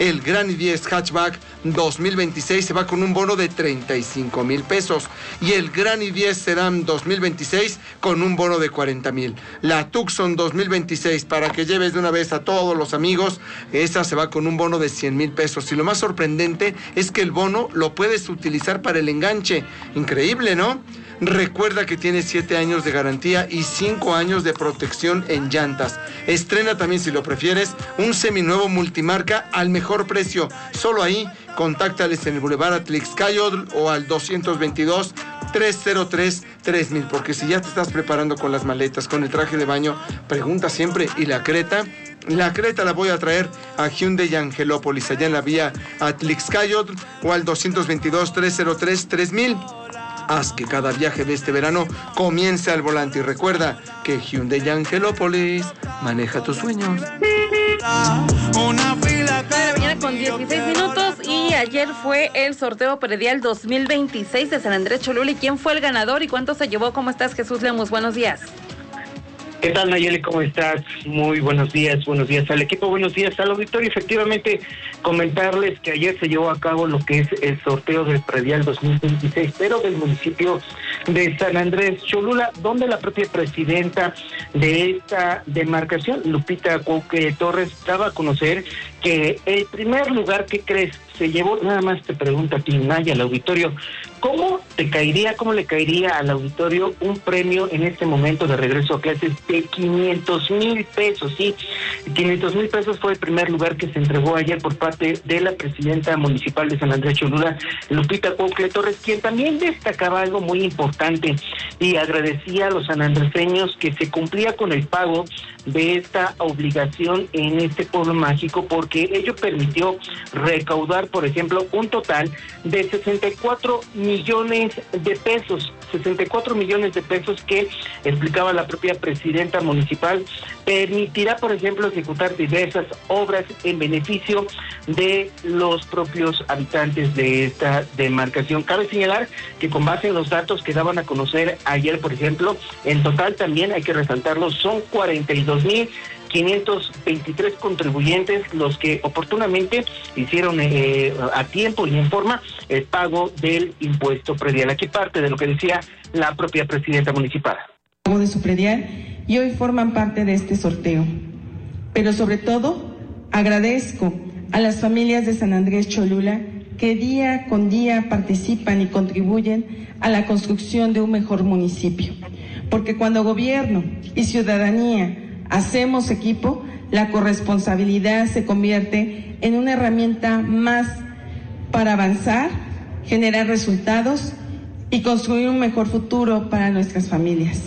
El Granny 10 Hatchback 2026 se va con un bono de 35,000 pesos. Y el Granny 10 Sedan 2026 con un bono de 40,000. La Tucson 2026, para que lleves de una vez a todos los amigos, esa se va con un bono de 100,000 pesos. Y lo más sorprendente es que el bono lo puedes utilizar para el enganche. Increíble, ¿no? Recuerda que tiene 7 años de garantía y 5 años de protección en llantas. Estrena también, si lo prefieres, un seminuevo multimarca al mejor precio. Solo ahí, contáctales en el Boulevard Atlixcayotl o al 222-303-3000, porque si ya te estás preparando con las maletas, con el traje de baño, pregunta siempre. ¿Y la Creta? La Creta la voy a traer a Hyundai Angelópolis, allá en la vía Atlixcayotl, o al 222-303-3000. Haz que cada viaje de este verano comience al volante y recuerda que Hyundai Angelópolis maneja tus sueños. 9:00 con 16 minutos y ayer fue el sorteo predial 2026 de San Andrés Cholula. ¿Y quién fue el ganador y cuánto se llevó? ¿Cómo estás, Jesús Lemus? Buenos días. ¿Qué tal, Nayeli? ¿Cómo estás? Muy buenos días al equipo, buenos días al auditorio. Efectivamente, comentarles que ayer se llevó a cabo lo que es el sorteo del predial 2026, pero del municipio de San Andrés Cholula, donde la propia presidenta de esta demarcación, Lupita Cuauque Torres, daba a conocer que el primer lugar, ¿qué crees? Se llevó, nada más te pregunto a ti, Naya, al auditorio, cómo le caería al auditorio un premio en este momento de regreso a clases de 500,000 pesos? Sí, 500,000 pesos fue el primer lugar que se entregó ayer por parte de la presidenta municipal de San Andrés Cholula, Lupita Cuauque Torres, quien también destacaba algo muy importante y agradecía a los sanandreseños que se cumplía con el pago de esta obligación en este pueblo mágico, porque ello permitió recaudar, por ejemplo, un total de 64 millones de pesos, 64 millones de pesos que, explicaba la propia presidenta municipal, permitirá, por ejemplo, ejecutar diversas obras en beneficio de los propios habitantes de esta demarcación. Cabe señalar que con base en los datos que daban a conocer ayer, por ejemplo, en total también hay que resaltarlo, son 42,523 contribuyentes los que oportunamente hicieron a tiempo y en forma el pago del impuesto predial. Aquí parte de lo que decía la propia presidenta municipal. De su predial y hoy forman parte de este sorteo. Pero sobre todo, agradezco a las familias de San Andrés Cholula que día con día participan y contribuyen a la construcción de un mejor municipio. Porque cuando gobierno y ciudadanía hacemos equipo, la corresponsabilidad se convierte en una herramienta más para avanzar, generar resultados y construir un mejor futuro para nuestras familias.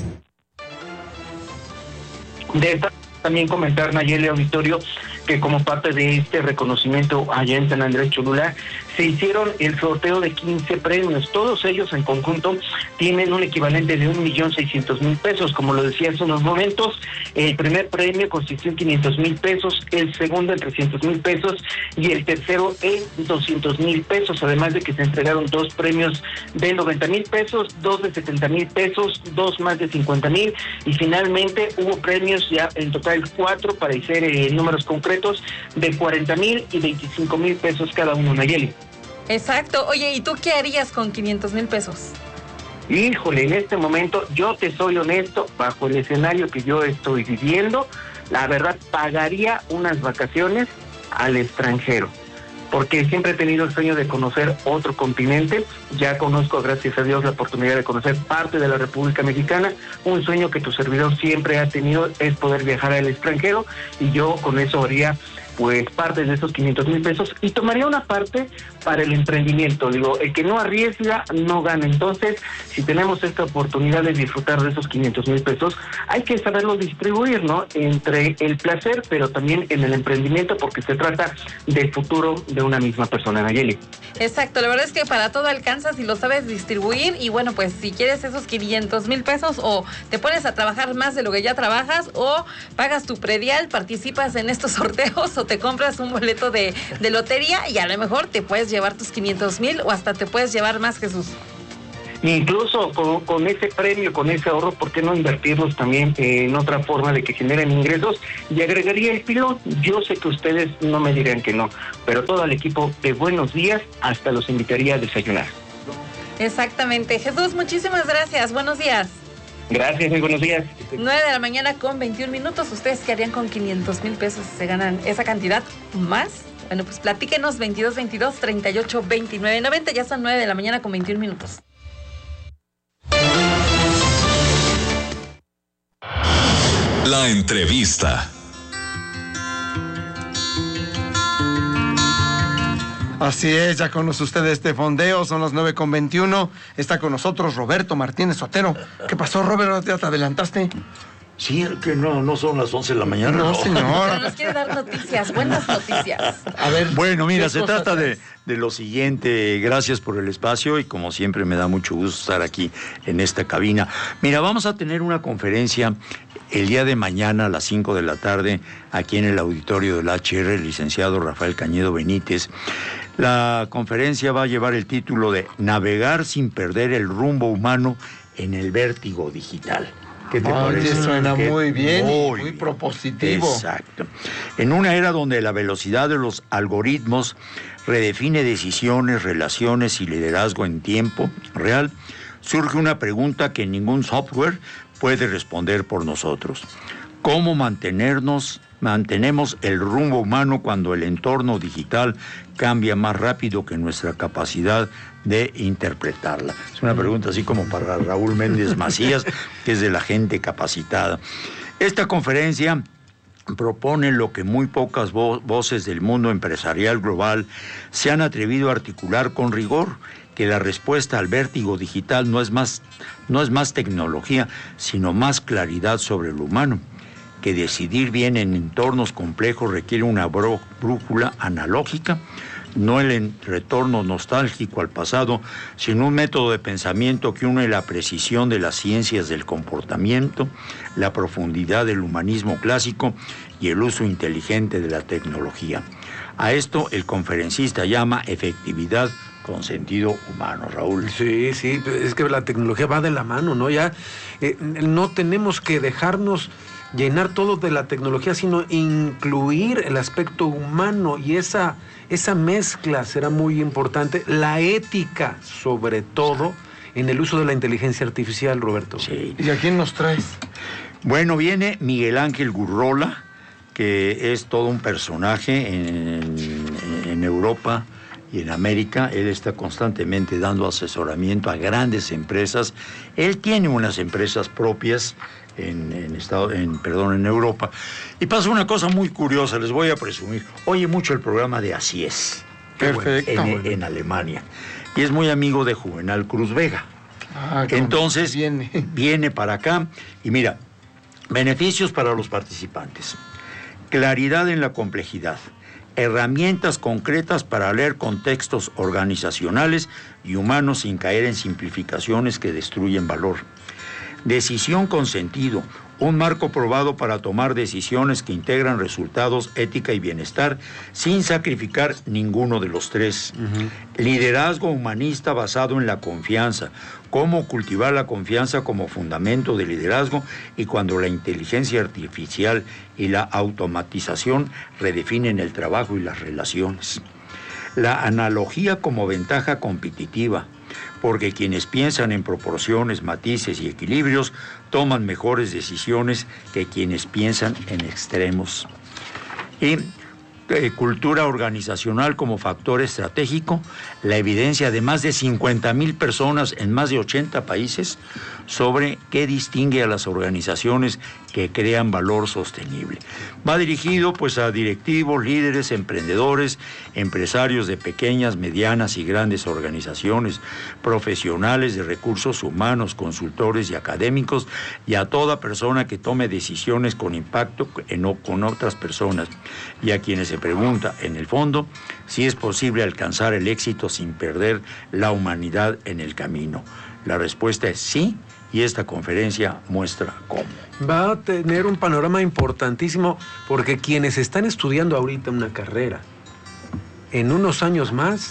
De esta también comentar, Nayeli, auditorio, que como parte de este reconocimiento allá en San Andrés Cholula, se hicieron el sorteo de 15 premios. Todos ellos en conjunto tienen un equivalente de 1,600,000 pesos. Como lo decía hace unos momentos, el primer premio consistió en 500,000 pesos, el segundo en 300,000 pesos y el tercero en 200,000 pesos. Además de que se entregaron 2 premios de 90,000 pesos, 2 de 70,000 pesos, 2 más de 50,000 y finalmente hubo premios ya en total 4 para hacer números concretos de 40,000 y 25,000 pesos cada uno, Nayeli. Exacto. Oye, ¿y tú qué harías con 500,000 pesos? Híjole, en este momento, yo te soy honesto, bajo el escenario que yo estoy viviendo, la verdad pagaría unas vacaciones al extranjero, porque siempre he tenido el sueño de conocer otro continente. Ya conozco, gracias a Dios, la oportunidad de conocer parte de la República Mexicana. Un sueño que tu servidor siempre ha tenido es poder viajar al extranjero, y yo con eso haría pues parte de esos 500,000 pesos y tomaría una parte para el emprendimiento. Digo, el que no arriesga no gana. Entonces, si tenemos esta oportunidad de disfrutar de esos 500,000 pesos, hay que saberlo distribuir, ¿no? Entre el placer, pero también en el emprendimiento, porque se trata del futuro de una misma persona, Nayeli. Exacto, la verdad es que para todo alcanza si lo sabes distribuir. Y bueno, pues si quieres esos 500,000 pesos, o te pones a trabajar más de lo que ya trabajas, o pagas tu predial, participas en estos sorteos, o te compras un boleto de lotería y a lo mejor te puedes llevar tus 500,000 o hasta te puedes llevar más, Jesús. Incluso con ese premio, con ese ahorro, ¿por qué no invertirlos también en otra forma de que generen ingresos? Y agregaría el pilón. Yo sé que ustedes no me dirán que no, pero todo el equipo de Buenos Días hasta los invitaría a desayunar. Exactamente. Jesús, muchísimas gracias. Buenos días. Gracias, muy buenos días. 9:00 con 21 minutos. ¿Ustedes qué harían con 500,000 pesos si se ganan esa cantidad más? Bueno, pues platíquenos 2222-382990. Ya son 9:00 con 21 minutos. La entrevista. Así es, ya con ustedes este fondeo, son las 9:21. Está con nosotros Roberto Martínez Otero. ¿Qué pasó, Robert? ¿Ya te adelantaste? Sí, que no son las 11 de la mañana. No, señor. Pero nos quiere dar noticias, buenas noticias. A ver. Bueno, mira, ¿qué se cosas trata traes? de lo siguiente. Gracias por el espacio y como siempre me da mucho gusto estar aquí en esta cabina. Mira, vamos a tener una conferencia el día de mañana a las 5 de la tarde aquí en el auditorio del HR, el licenciado Rafael Cañedo Benítez. La conferencia va a llevar el título de Navegar sin perder el rumbo humano en el vértigo digital. ¿Qué te parece? Suena muy bien, muy bien. propositivo. Exacto. En una era donde la velocidad de los algoritmos redefine decisiones, relaciones y liderazgo en tiempo real, surge una pregunta que ningún software puede responder por nosotros. ¿Cómo mantenemos el rumbo humano cuando el entorno digital cambia más rápido que nuestra capacidad de interpretarla? Es una pregunta así como para Raúl Méndez Macías, que es de la gente capacitada. Esta conferencia propone lo que muy pocas voces del mundo empresarial global se han atrevido a articular con rigor, que la respuesta al vértigo digital no es más tecnología, sino más claridad sobre lo humano, que decidir bien en entornos complejos requiere una brújula analógica, no el retorno nostálgico al pasado, sino un método de pensamiento que une la precisión de las ciencias del comportamiento, la profundidad del humanismo clásico y el uso inteligente de la tecnología. A esto el conferencista llama efectividad con sentido humano, Raúl. Sí, es que la tecnología va de la mano, ¿no? Ya no tenemos que dejarnos llenar todo de la tecnología, sino incluir el aspecto humano, y esa mezcla será muy importante. La ética, sobre todo, en el uso de la inteligencia artificial, Roberto. Sí. ¿Y a quién nos traes? Bueno, viene Miguel Ángel Gurrola, que es todo un personaje en Europa y en América. Él está constantemente dando asesoramiento a grandes empresas. Él tiene unas empresas propias en Europa. Y pasa una cosa muy curiosa, les voy a presumir. Oye mucho el programa de Así es. Perfecto. En Alemania. Y es muy amigo de Juvenal Cruz Vega. Entonces viene para acá y mira, beneficios para los participantes. Claridad en la complejidad. Herramientas concretas para leer contextos organizacionales y humanos sin caer en simplificaciones que destruyen valor. Decisión con sentido, un marco probado para tomar decisiones que integran resultados, ética y bienestar sin sacrificar ninguno de los tres. Liderazgo humanista basado en la confianza, cómo cultivar la confianza como fundamento de liderazgo y cuando la inteligencia artificial y la automatización redefinen el trabajo y las relaciones. La analogía como ventaja competitiva, porque quienes piensan en proporciones, matices y equilibrios toman mejores decisiones que quienes piensan en extremos. Y cultura organizacional como factor estratégico, la evidencia de más de 50,000 personas en más de 80 países sobre qué distingue a las organizaciones que crean valor sostenible. Va dirigido pues a directivos, líderes, emprendedores, empresarios de pequeñas, medianas y grandes organizaciones, profesionales de recursos humanos, consultores y académicos, y a toda persona que tome decisiones con impacto con otras personas, y a quienes se pregunta, en el fondo, si es posible alcanzar el éxito sin perder la humanidad en el camino. La respuesta es sí, y esta conferencia muestra cómo. Va a tener un panorama importantísimo, porque quienes están estudiando ahorita una carrera, en unos años más,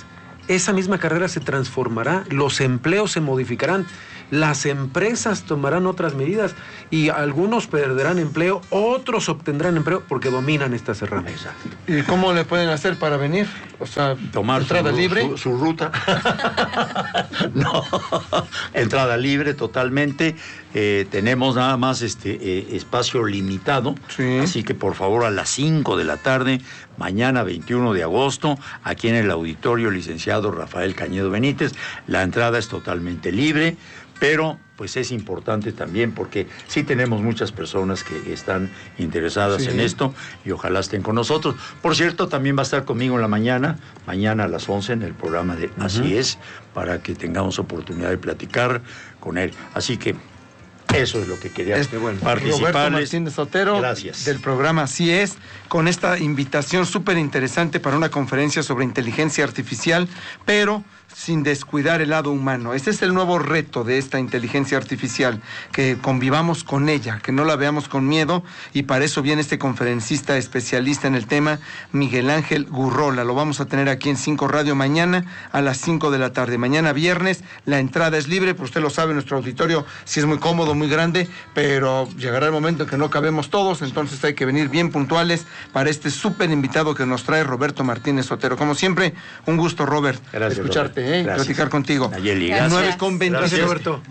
esa misma carrera se transformará, los empleos se modificarán, las empresas tomarán otras medidas y algunos perderán empleo, otros obtendrán empleo porque dominan estas herramientas. ¿Y cómo le pueden hacer para venir? O sea, tomar entrada libre. Su ruta. No, entrada libre totalmente. Tenemos nada más espacio limitado. Sí. Así que por favor a las 5 de la tarde, mañana 21 de agosto, aquí en el auditorio licenciado Rafael Cañedo Benítez, la entrada es totalmente libre. Pero pues es importante también porque sí tenemos muchas personas que están interesadas en esto y ojalá estén con nosotros. Por cierto, también va a estar conmigo en la mañana a las 11 en el programa de Así es, para que tengamos oportunidad de platicar con él. Así que eso es lo que quería participarles. Roberto Martínez Otero, gracias, del programa Así es, con esta invitación súper interesante para una conferencia sobre inteligencia artificial, pero sin descuidar el lado humano. Este es el nuevo reto de esta inteligencia artificial, que convivamos con ella, que no la veamos con miedo, y para eso viene este conferencista especialista en el tema, Miguel Ángel Gurrola. Lo vamos a tener aquí en 5 Radio mañana a las 5 de la tarde. Mañana viernes, la entrada es libre, pero usted lo sabe, nuestro auditorio sí es muy cómodo, muy grande, pero llegará el momento en que no cabemos todos, entonces hay que venir bien puntuales para este súper invitado que nos trae Roberto Martínez Otero. Como siempre, un gusto, Robert, escucharte. Platicar contigo. Nayeli, 9:20. Gracias, Roberto.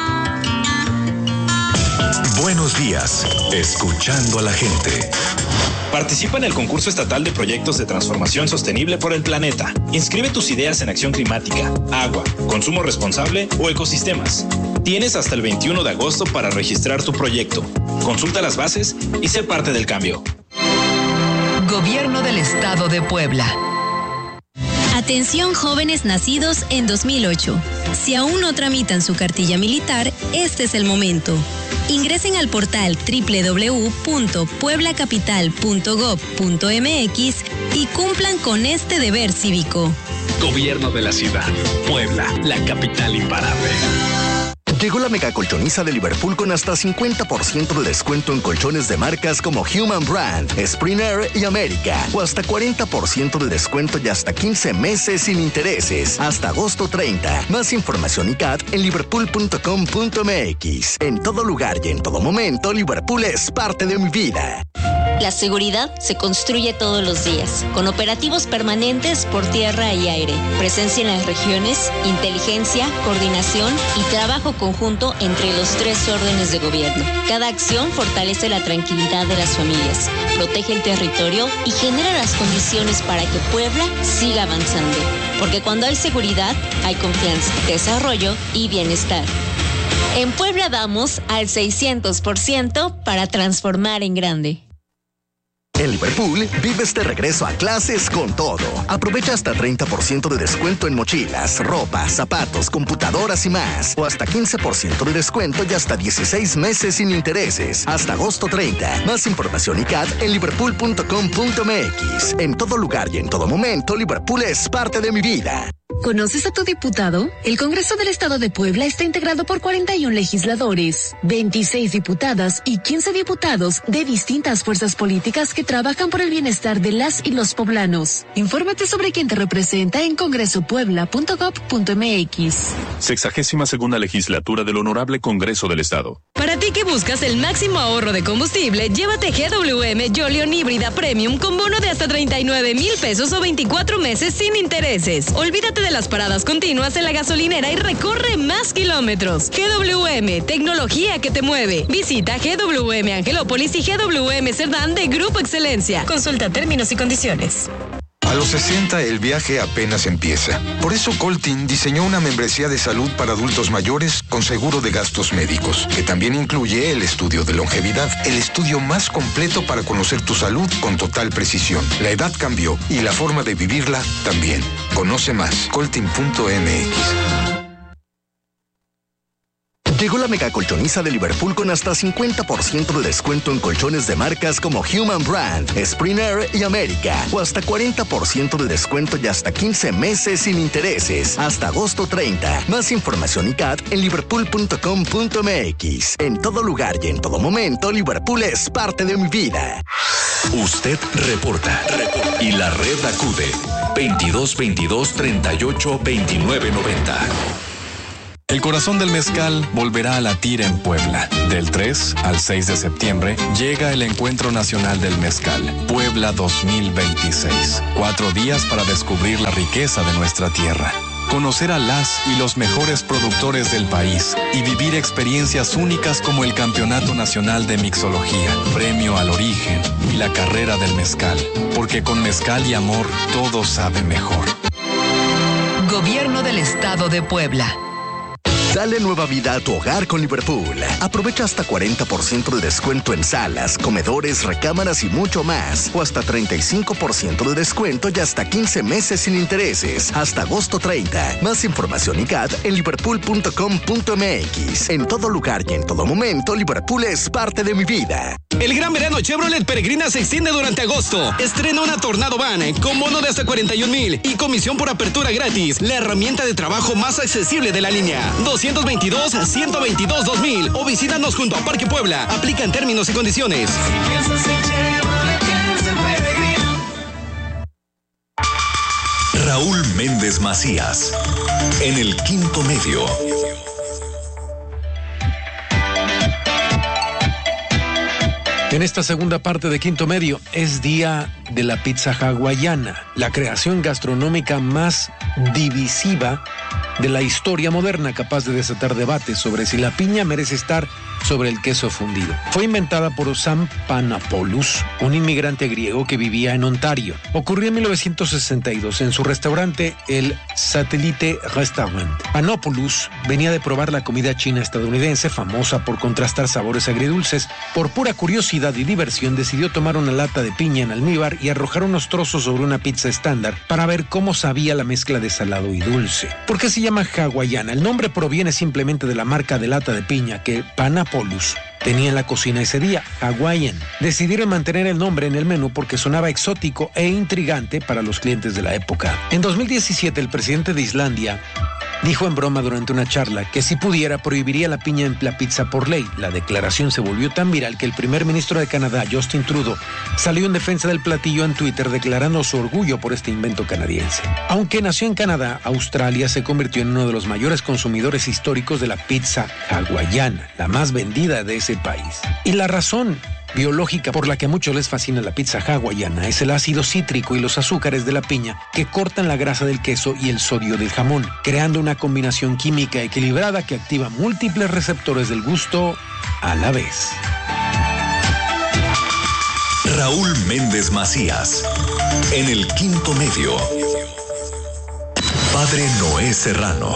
Buenos días, escuchando a la gente. Participa en el concurso estatal de proyectos de transformación sostenible por el planeta. Inscribe tus ideas en acción climática, agua, consumo responsable o ecosistemas. Tienes hasta el 21 de agosto para registrar tu proyecto. Consulta las bases y sé parte del cambio. Gobierno del Estado de Puebla. Atención jóvenes nacidos en 2008. Si aún no tramitan su cartilla militar, este es el momento. Ingresen al portal www.pueblacapital.gov.mx y cumplan con este deber cívico. Gobierno de la ciudad. Puebla, la capital imparable. Llegó la mega colchoniza de Liverpool con hasta 50% de descuento en colchones de marcas como Human Brand, Springer y América. O hasta 40% de descuento y hasta 15 meses sin intereses. Hasta agosto 30. Más información y CAT en liverpool.com.mx. En todo lugar y en todo momento, Liverpool es parte de mi vida. La seguridad se construye todos los días, con operativos permanentes por tierra y aire, presencia en las regiones, inteligencia, coordinación y trabajo conjunto entre los 3 órdenes de gobierno. Cada acción fortalece la tranquilidad de las familias, protege el territorio y genera las condiciones para que Puebla siga avanzando. Porque cuando hay seguridad, hay confianza, desarrollo y bienestar. En Puebla damos al 600% para transformar en grande. En Liverpool, vive este regreso a clases con todo. Aprovecha hasta 30% de descuento en mochilas, ropa, zapatos, computadoras y más. O hasta 15% de descuento y hasta 16 meses sin intereses. Hasta agosto 30. Más información y CAT en liverpool.com.mx. En todo lugar y en todo momento, Liverpool es parte de mi vida. ¿Conoces a tu diputado? El Congreso del Estado de Puebla está integrado por 41 legisladores, 26 diputadas y 15 diputados de distintas fuerzas políticas que trabajan por el bienestar de las y los poblanos. Infórmate sobre quién te representa en congresopuebla.gov.mx. 62ª legislatura del Honorable Congreso del Estado. Para ti que buscas el máximo ahorro de combustible, llévate GWM Jolion híbrida Premium con bono de hasta 39,000 pesos o 24 meses sin intereses. Olvídate de las paradas continuas en la gasolinera y recorre más kilómetros. GWM, tecnología que te mueve. Visita GWM Angelópolis y GWM Cerdán de Grupo Excelencia. Consulta términos y condiciones. A los 60 el viaje apenas empieza. Por eso Coltin diseñó una membresía de salud para adultos mayores con seguro de gastos médicos, que también incluye el estudio de longevidad, el estudio más completo para conocer tu salud con total precisión. La edad cambió y la forma de vivirla también. Conoce más, coltin.mx. Llegó la mega colchoniza de Liverpool con hasta 50% de descuento en colchones de marcas como Human Brand, Springer y América. O hasta 40% de descuento y hasta 15 meses sin intereses. Hasta agosto 30. Más información y CAT en liverpool.com.mx. En todo lugar y en todo momento, Liverpool es parte de mi vida. Usted reporta y la red acude. 2222-382990. El corazón del mezcal volverá a latir en Puebla. Del 3 al 6 de septiembre llega el Encuentro Nacional del Mezcal, Puebla 2026. 4 días para descubrir la riqueza de nuestra tierra, conocer a las y los mejores productores del país y vivir experiencias únicas como el Campeonato Nacional de Mixología, Premio al Origen y la Carrera del Mezcal. Porque con mezcal y amor todo sabe mejor. Gobierno del Estado de Puebla. Dale nueva vida a tu hogar con Liverpool. Aprovecha hasta 40% de descuento en salas, comedores, recámaras y mucho más. O hasta 35% de descuento y hasta 15 meses sin intereses. Hasta agosto 30. Más información y CAT en liverpool.com.mx. En todo lugar y en todo momento, Liverpool es parte de mi vida. El gran verano Chevrolet Peregrina se extiende durante agosto. Estrena una Tornado Van con bono de hasta 41,000 y comisión por apertura gratis. La herramienta de trabajo más accesible de la línea. 222-122-2000 o visítanos junto a Parque Puebla. Aplican términos y condiciones. Raúl Méndez Macías, en el Quinto Medio. En esta segunda parte de Quinto Medio es día de la pizza hawaiana, la creación gastronómica más divisiva de la historia moderna, capaz de desatar debates sobre si la piña merece estar sobre el queso fundido. Fue inventada por Sam Panopoulos, un inmigrante griego que vivía en Ontario. Ocurrió en 1962 en su restaurante, el Satellite Restaurant. Panopoulos venía de probar la comida china estadounidense, famosa por contrastar sabores agridulces. Por pura curiosidad y diversión, decidió tomar una lata de piña en almíbar y arrojar unos trozos sobre una pizza estándar para ver cómo sabía la mezcla de salado y dulce. ¿Por qué se llama hawaiana? El nombre proviene simplemente de la marca de lata de piña que Panopoulos tenía en la cocina ese día, Hawaiian. Decidieron mantener el nombre en el menú porque sonaba exótico e intrigante para los clientes de la época. En 2017, el presidente de Islandia dijo en broma durante una charla que si pudiera prohibiría la piña en la pizza por ley. La declaración se volvió tan viral que el primer ministro de Canadá, Justin Trudeau, salió en defensa del platillo en Twitter declarando su orgullo por este invento canadiense. Aunque nació en Canadá, Australia se convirtió en uno de los mayores consumidores históricos de la pizza hawaiana, la más vendida de ese país. Y la razón biológica por la que a muchos les fascina la pizza hawaiana es el ácido cítrico y los azúcares de la piña que cortan la grasa del queso y el sodio del jamón, creando una combinación química equilibrada que activa múltiples receptores del gusto a la vez. Raúl Méndez Macías, en el Quinto Medio. Padre Noé Serrano.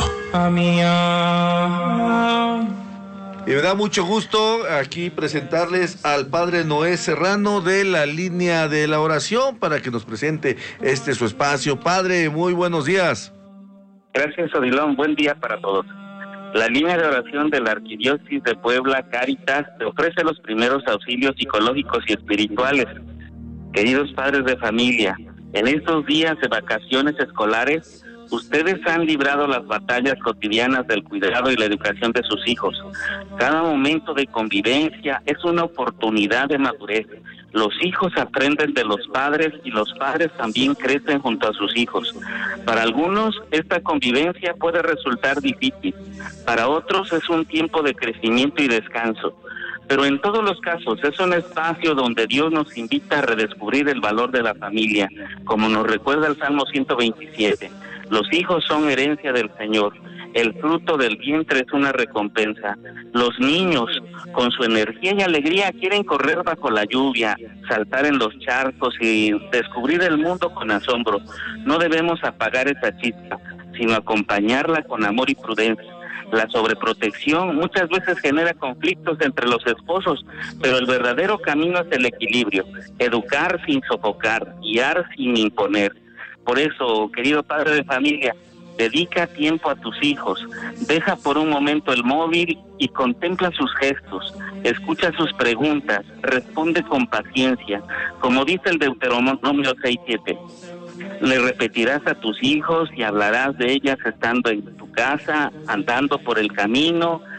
Y me da mucho gusto aquí presentarles al Padre Noé Serrano de la Línea de la Oración para que nos presente su espacio. Padre, muy buenos días. Gracias, Odilón. Buen día para todos. La Línea de Oración de la Arquidiócesis de Puebla, Cáritas, te ofrece los primeros auxilios psicológicos y espirituales. Queridos padres de familia, en estos días de vacaciones escolares, ustedes han librado las batallas cotidianas del cuidado y la educación de sus hijos. Cada momento de convivencia es una oportunidad de madurez. Los hijos aprenden de los padres y los padres también crecen junto a sus hijos. Para algunos, esta convivencia puede resultar difícil. Para otros es un tiempo de crecimiento y descanso. Pero en todos los casos es un espacio donde Dios nos invita a redescubrir el valor de la familia, como nos recuerda el Salmo 127. Los hijos son herencia del Señor. El fruto del vientre es una recompensa. Los niños, con su energía y alegría, quieren correr bajo la lluvia, saltar en los charcos y descubrir el mundo con asombro. No debemos apagar esa chispa, sino acompañarla con amor y prudencia. La sobreprotección muchas veces genera conflictos entre los esposos, pero el verdadero camino es el equilibrio. Educar sin sofocar, guiar sin imponer. Por eso, querido padre de familia, dedica tiempo a tus hijos, deja por un momento el móvil y contempla sus gestos, escucha sus preguntas, responde con paciencia, como dice el Deuteronomio 6:7. Le repetirás a tus hijos y hablarás de ellas estando en tu casa, andando por el camino,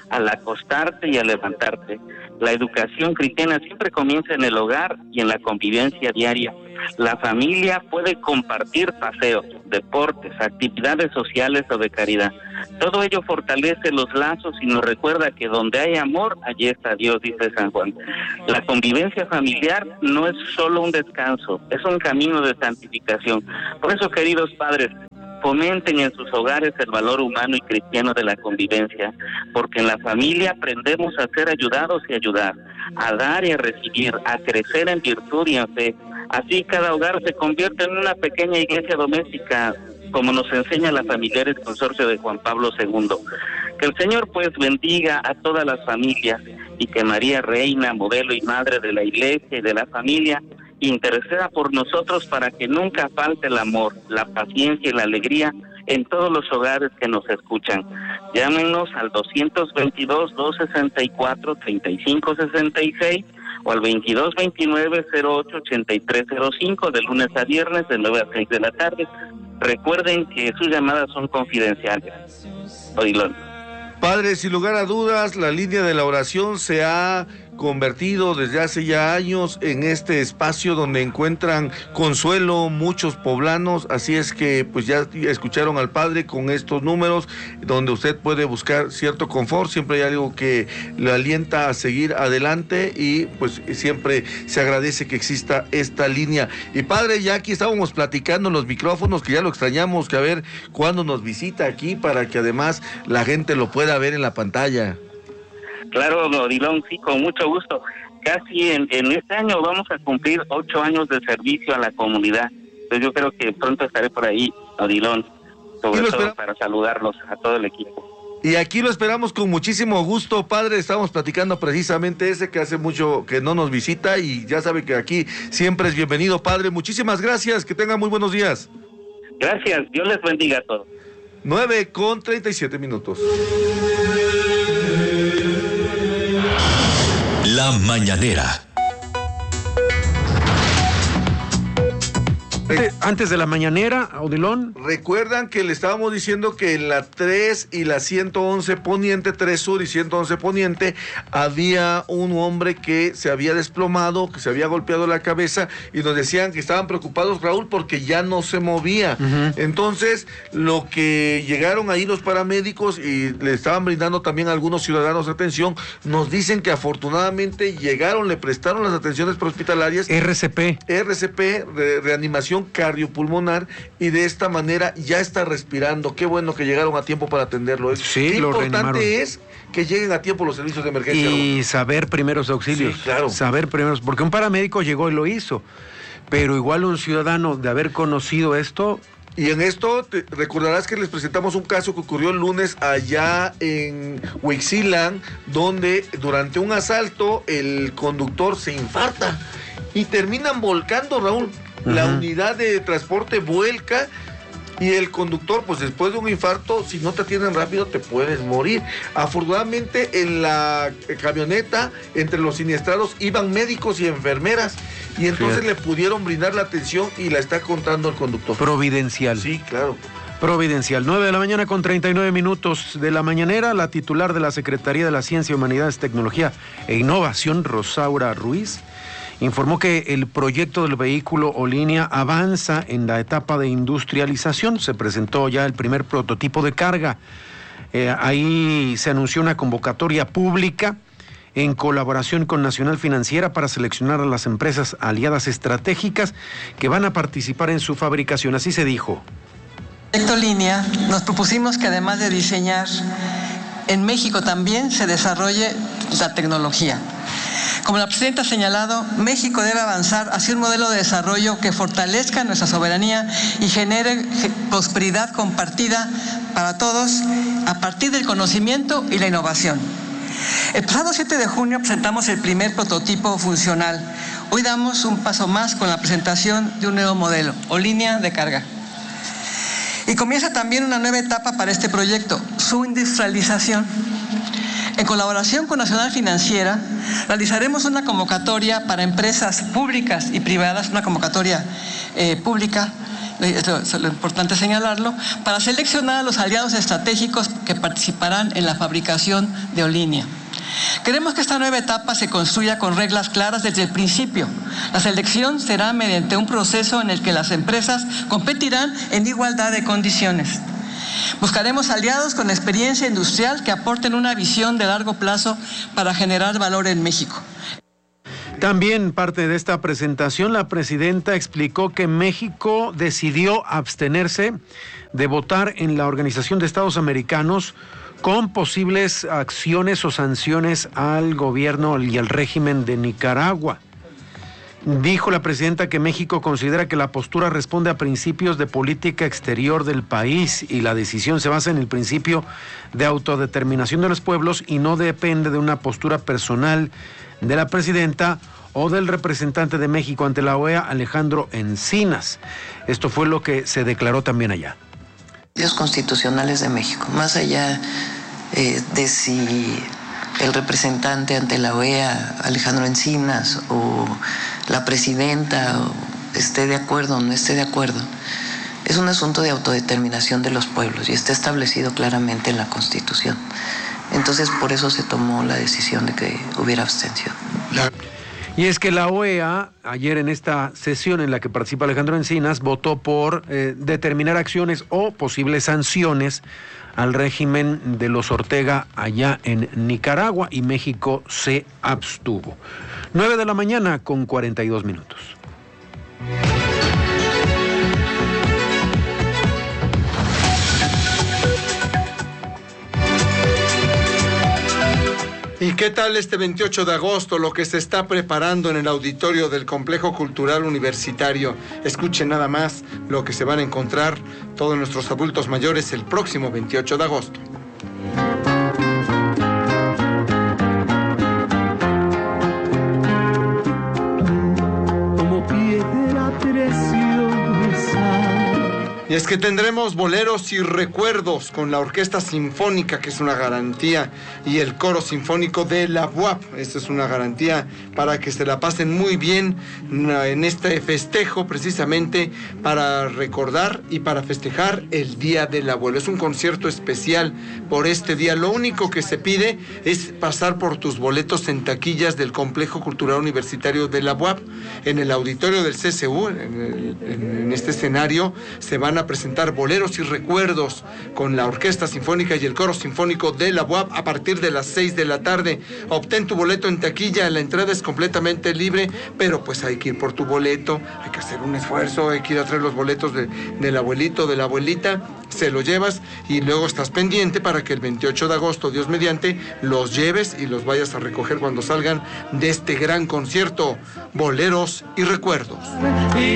al acostarte y al levantarte. La educación cristiana siempre comienza en el hogar y en la convivencia diaria. La familia puede compartir paseos, deportes, actividades sociales o de caridad. Todo ello fortalece los lazos y nos recuerda que donde hay amor, allí está Dios, dice San Juan. La convivencia familiar no es solo un descanso, es un camino de santificación. Por eso, queridos padres, fomenten en sus hogares el valor humano y cristiano de la convivencia, porque en la familia aprendemos a ser ayudados y ayudar, a dar y a recibir, a crecer en virtud y en fe. Así cada hogar se convierte en una pequeña iglesia doméstica, como nos enseña la Familiares Consorcio de Juan Pablo II. Que el Señor pues bendiga a todas las familias y que María, Reina, modelo y madre de la iglesia y de la familia, interceda por nosotros para que nunca falte el amor, la paciencia y la alegría en todos los hogares que nos escuchan. Llámenos al 222-264-3566 o al 2229-088305 de lunes a viernes de 9 a 6 de la tarde. Recuerden que sus llamadas son confidenciales. Odilon. Padre, sin lugar a dudas, la línea de la oración se ha convertido desde hace ya años en este espacio donde encuentran consuelo muchos poblanos, así es que pues ya escucharon al Padre con estos números, donde usted puede buscar cierto confort, siempre hay algo que le alienta a seguir adelante y pues siempre se agradece que exista esta línea. Y Padre, ya aquí estábamos platicando en los micrófonos, que ya lo extrañamos, que a ver cuándo nos visita aquí para que además la gente lo pueda ver en la pantalla. Claro, Odilon, sí, con mucho gusto. Casi en este año vamos a cumplir 8 años de servicio a la comunidad. Entonces yo creo que pronto estaré por ahí, Odilon, sobre todo para saludarlos a todo el equipo. Y aquí lo esperamos con muchísimo gusto, Padre. Estamos platicando precisamente ese que hace mucho que no nos visita y ya sabe que aquí siempre es bienvenido, Padre. Muchísimas gracias, que tenga muy buenos días. Gracias, Dios les bendiga a todos. 9:37. La mañanera. Antes de la mañanera, Odilon. Recuerdan que le estábamos diciendo que en la 3 y la 111 Poniente, 3 Sur y 111 Poniente, había un hombre que se había desplomado, que se había golpeado la cabeza y nos decían que estaban preocupados, Raúl, porque ya no se movía. Entonces, lo que llegaron ahí los paramédicos y le estaban brindando también a algunos ciudadanos atención, nos dicen que afortunadamente llegaron, le prestaron las atenciones prehospitalarias. RCP, reanimación cardiopulmonar, y de esta manera ya está respirando. Qué bueno que llegaron a tiempo para atenderlo. Sí, qué lo importante reanimaron. Es que lleguen a tiempo los servicios de emergencia. Y saber primeros auxilios. Sí, claro. Saber primeros, porque un paramédico llegó y lo hizo, pero igual un ciudadano de haber conocido esto. Y en esto, recordarás que les presentamos un caso que ocurrió el lunes allá en Huixquilan, donde durante un asalto el conductor se infarta y terminan volcando, Raúl. La unidad de transporte vuelca y el conductor, pues después de un infarto, si no te atienden rápido, te puedes morir. Afortunadamente, en la camioneta, entre los siniestrados, iban médicos y enfermeras, y entonces le pudieron brindar la atención y la está contando el conductor. Providencial. Sí, claro. Providencial. 9:39 de la mañanera, la titular de la Secretaría de la Ciencia, Humanidades, Tecnología e Innovación, Rosaura Ruiz, informó que el proyecto del vehículo o línea avanza en la etapa de industrialización. Se presentó ya el primer prototipo de carga. Ahí se anunció una convocatoria pública en colaboración con Nacional Financiera para seleccionar a las empresas aliadas estratégicas que van a participar en su fabricación. Así se dijo. Proyecto Línea, nos propusimos que además de diseñar, en México también se desarrolle la tecnología. Como la presidenta ha señalado, México debe avanzar hacia un modelo de desarrollo que fortalezca nuestra soberanía y genere prosperidad compartida para todos a partir del conocimiento y la innovación. El pasado 7 de junio presentamos el primer prototipo funcional. Hoy damos un paso más con la presentación de un nuevo modelo o línea de carga. Y comienza también una nueva etapa para este proyecto, su industrialización. En colaboración con Nacional Financiera, realizaremos una convocatoria para empresas públicas y privadas, una convocatoria pública, es lo importante señalarlo, para seleccionar a los aliados estratégicos que participarán en la fabricación de Olinia. Queremos que esta nueva etapa se construya con reglas claras desde el principio. La selección será mediante un proceso en el que las empresas competirán en igualdad de condiciones. Buscaremos aliados con experiencia industrial que aporten una visión de largo plazo para generar valor en México. También parte de esta presentación, la presidenta explicó que México decidió abstenerse de votar en la Organización de Estados Americanos con posibles acciones o sanciones al gobierno y al régimen de Nicaragua. Dijo la presidenta que México considera que la postura responde a principios de política exterior del país y la decisión se basa en el principio de autodeterminación de los pueblos y no depende de una postura personal de la presidenta o del representante de México ante la OEA, Alejandro Encinas. Esto fue lo que se declaró también allá. Los constitucionales de México, más allá de si el representante ante la OEA, Alejandro Encinas, o la presidenta esté de acuerdo o no esté de acuerdo, es un asunto de autodeterminación de los pueblos y está establecido claramente en la Constitución. Entonces, por eso se tomó la decisión de que hubiera abstención. Y es que la OEA, ayer en esta sesión en la que participa Alejandro Encinas, votó por determinar acciones o posibles sanciones al régimen de los Ortega allá en Nicaragua y México se abstuvo. 9 de la mañana con 42 minutos. ¿Y qué tal este 28 de agosto lo que se está preparando en el auditorio del Complejo Cultural Universitario? Escuchen nada más lo que se van a encontrar todos nuestros adultos mayores el próximo 28 de agosto. Como piedra preciosa. Y es que tendremos boleros y recuerdos con la Orquesta Sinfónica, que es una garantía, y el Coro Sinfónico de la UAP. Esta es una garantía para que se la pasen muy bien en este festejo, precisamente para recordar y para festejar el Día del Abuelo. Es un concierto especial por este día. Lo único que se pide es pasar por tus boletos en taquillas del Complejo Cultural Universitario de la UAP. En el auditorio del CCU, en este escenario, se van a presentar boleros y recuerdos con la Orquesta Sinfónica y el Coro Sinfónico de la UAP a partir de las 6 de la tarde. Obtén tu boleto en taquilla, la entrada es completamente libre, pero pues hay que ir por tu boleto, hay que hacer un esfuerzo, hay que ir a traer los boletos del abuelito, de la abuelita, se lo llevas y luego estás pendiente para que el 28 de agosto, Dios mediante, los lleves y los vayas a recoger cuando salgan de este gran concierto, boleros y recuerdos.